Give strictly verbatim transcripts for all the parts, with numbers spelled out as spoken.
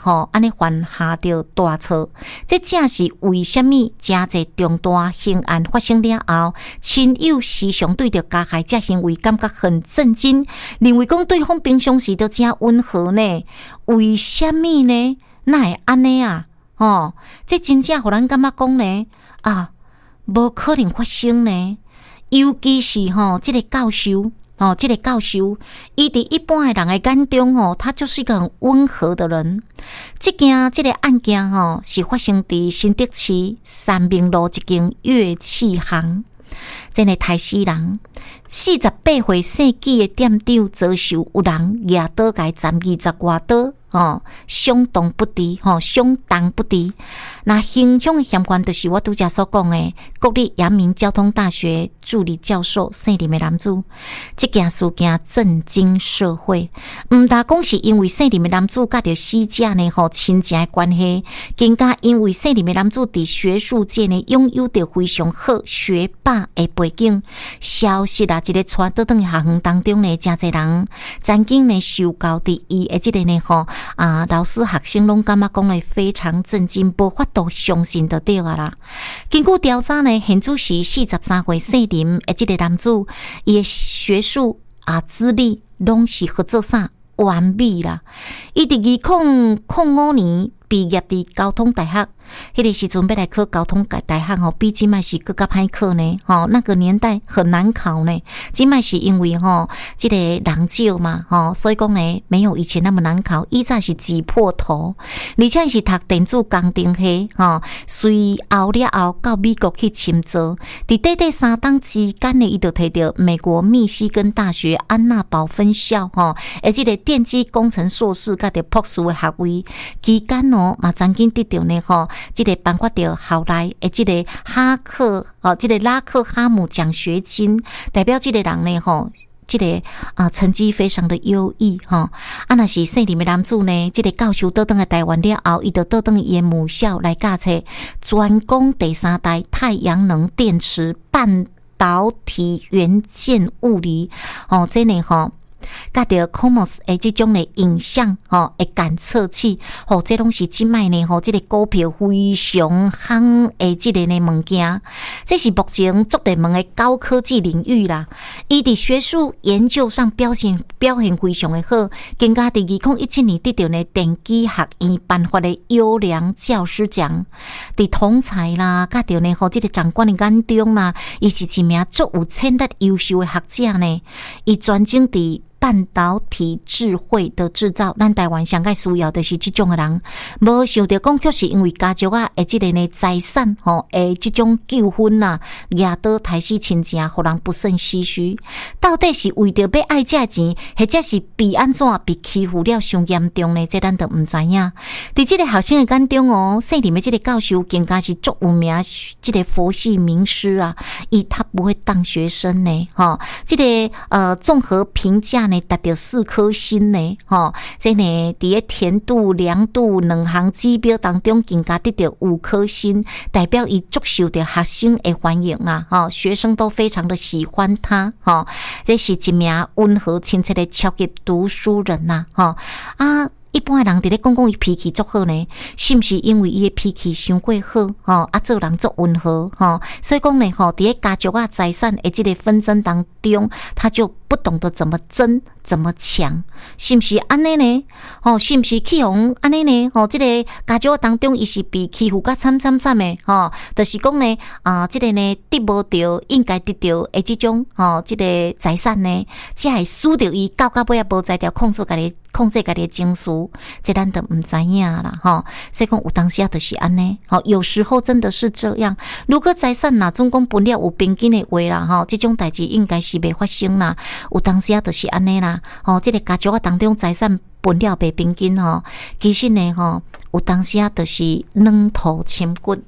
吼，安尼犯下着大错。这正是为什么真侪重大刑案发生了后，亲友时常对着加害者行为感觉很震惊，认为讲对方平常时都真温和呢？为什么呢？哪会安尼啊？哦，这真正互咱感觉讲呢啊，无可能发生呢。尤其是吼，这个教授。哦，这个教授，伊伫一般的人的眼中哦，他就是一个很温和的人。这件这个案件吼，是发生伫新竹市三明路一间乐器行。这个台西人，四十八岁姓纪的店长遭受有人举刀甲伊斩二十外刀。哦，相当不敌，吼、哦，相当不敌。那形象的嫌犯就是我拄则所讲的国立阳明交通大学助理教授姓林的男子。这件事件震惊社会，毋但讲是因为姓林的男子甲着死者呢吼亲情的关系，更加因为姓林的男子伫学术界呢拥有着非常好学霸的背景。消息啊，一个传倒转的学校当中呢，真侪人曾经呢受教伫伊的这个呢吼。啊，老师学生拢感觉讲咧非常震惊，无法度相信得到啊啦。经过调查呢，现主是四十三岁姓林的这个男子，伊的学术啊资历拢是合作啥完美啦。伊伫二零零五年毕业伫交通大学。迄个时阵要来考交通大学吼，比即卖是更加歹考呢。吼，那个年代很难考呢。即卖是因为吼，这个人少嘛，吼，所以讲呢，没有以前那么难考。以前是挤破头，而且是读电子工程系，吼，随后了后到美国去深造。伫短短三档之间呢，伊就摕到美国密西根大学安娜堡分校，吼，而这个电机工程硕士甲着博士的学位。期间哦，嘛曾经得到呢，吼。这个颁发到后来的这个哈克哦，这个拉克哈姆奖学金，代表这个人呢吼，这个啊、呃、成绩非常的优异哈。啊，那是姓林的男子呢，这个教授倒转来台湾了后，伊就倒转伊母校来教册，专攻第三代太阳能电池半导体元件物理哦，这呢吼。甲着 C O M O S 诶，即种诶影像吼，诶感测器，吼，这拢是即卖呢吼，即个股票非常夯诶，即个呢物件，这是目前足热门诶高科技领域啦。伊伫学术研究上表现表现非常诶好，更加伫二零一七年得到呢电机学院颁发诶优良教师奖。伫同才啦，甲着呢吼，即个长官诶眼中啦，伊是一名足有潜力优秀诶学者呢，伊专精伫半导体智慧的制造，咱台湾上界需要的是这种的人，无想到讲却是因为家族啊，诶，这个呢财产吼，诶，这种纠纷呐，举刀杀死亲情，互人不胜唏嘘。到底是为着要爱这钱，或者是被安怎被欺负了上严重呢？这咱都唔知影。伫这个学生的眼中哦，姓林的这个教授更加是足有名，这个佛系名师啊，伊他不会当学生呢，哈，这个呃综合评价。达到四颗星呢，吼，这呢伫个甜度、凉度两项指标当中，更加得到五颗星，代表伊足受到学生的欢迎啊，吼，学生都非常的喜欢他，吼，这是一名温和亲切的超级读书人呐，吼啊。一般的人伫咧讲讲伊脾气足好呢，是毋是因为伊的脾气伤过好吼？啊，做人足温和吼，所以讲呢吼，伫咧家族啊财产的这个纷争当中，他就不懂得怎么争，怎么抢，是毋是安尼呢？吼，是毋是去互安尼呢？吼，这个家族当中伊是被欺负甲惨惨惨的吼，就是讲呢啊，这个呢得无到应该得到的这种吼，这个财产呢，才会输掉伊到到尾啊无才调控制家己。控制家己的情绪，这咱都唔知影啦，哈。所以讲有当时啊，就是安尼，好，有时候真的是这样。如果财产呐总共分了有平均的话啦，哈，这种代志应该是袂发生啦。有当时啊，就是安尼啦，哦，这个家族啊当中财产分了袂平均吼，其实呢，吼，有当时啊，就是两头千骨。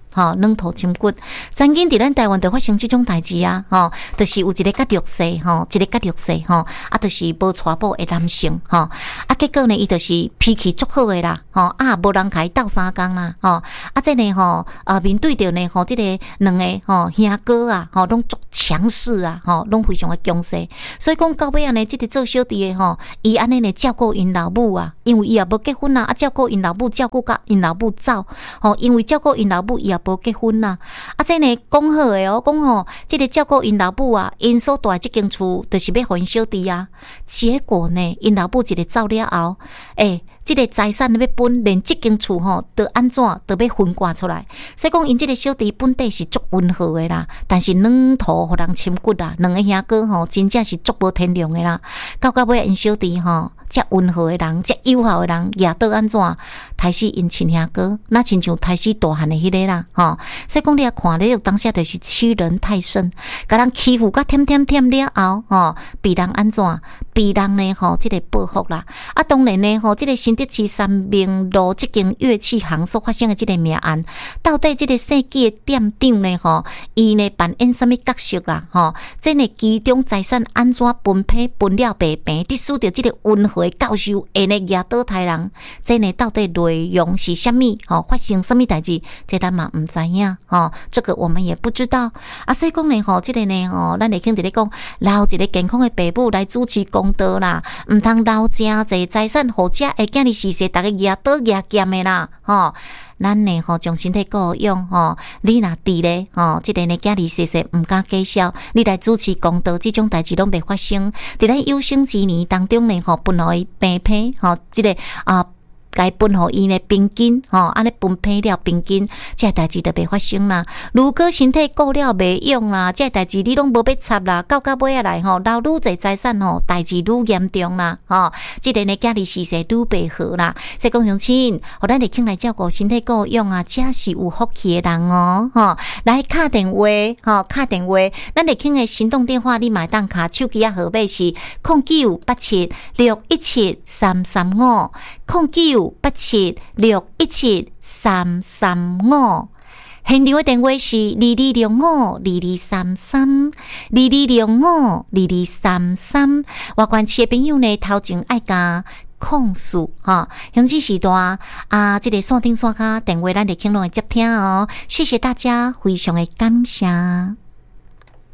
吼，软土深骨。曾经伫咱台湾就发生即种代志啊，吼，就是有一个甲弱势，吼，一个甲弱势，吼，啊，就是无娶某的男性，吼，啊，结果呢，伊就是脾气足好的啦，吼，啊，无人甲伊斗相共啦，吼，啊，这呢，吼，啊，面对着呢，吼，即个两个吼兄哥啊，吼，拢足强势啊，吼，拢非常的强势，所以讲到尾啊呢，即个做小弟的吼，伊安尼呢照顾因老母啊，因为伊也无结婚啊，啊，照顾因老母，照顾甲因老母走，吼，因为照顾因老母，伊也无结婚啊，啊，这呢讲好的哦，讲吼，即个照顾因老母啊，因所住的即间厝，就是要互因小弟啊，结果呢，因老母一个走了后，诶、欸。即个财产要分，连即间厝吼，得安怎得要分割出来。所以讲，因即个小弟本地是足温和的啦，但是软土互人深骨啦，两个兄哥吼，真正是足无天良的啦。到到尾，因小弟吼，遮温和的人，遮友好的人，也得安怎杀死因亲兄哥，那亲像杀死大汉的迄个啦，吼。所以讲，你啊看，你当下就是欺人太甚，甲人欺负甲舔舔舔了后，吼，被人安怎？被人呢吼，即、这个报复啦。啊，当然呢吼，即、这个新德市三明路即间乐器行所发生的即个命案，到底即个设计的店长呢吼，伊呢扮演什么角色啦？吼，即个其中财产安怎分配分了白平，伫使着即个温和的教授下呢压倒台人，即呢到底内容是啥物？吼，发生什么代志？这咱嘛唔知影，吼，这个我们也不知道。啊，所以讲呢吼，即、这个呢吼，咱会听伫咧讲，留一个健康的爸母来主持公道啦，唔通留真济财产，或者会囝哩是说，大家压倒压减的啦，吼。咱呢吼，将身体顾用吼，你若伫咧吼，即个呢囝哩是说唔敢计较，你来主持公道，即种代志拢袂发生。伫咱有生之年当中呢吼，分互伊平平吼，即个啊。该分互伊呢平均吼，安尼分配了平均，这代志就袂发生啦。如果身体顾了袂用啦，这代志你拢无要插啦，到到尾仔来吼，留愈侪财产吼，代志愈严重啦，吼，即个呢家己事势愈袂好啦。所以讲乡亲，互咱嚟请来照顾身体顾用啊，这是有福气的人哦，吼，来敲电话，吼，敲电话，咱嚟请的行动电话，你买当卡手机啊号码是零九八七六一七三三五零九。八七六一七三三五，现场的电话是二二六五二二三三二二六五二二三三。外关市的朋友呢，头前爱甲控诉哈，雄起时段啊，这个线顶线下电话咱哋听拢会接听哦。谢谢大家，非常的感谢。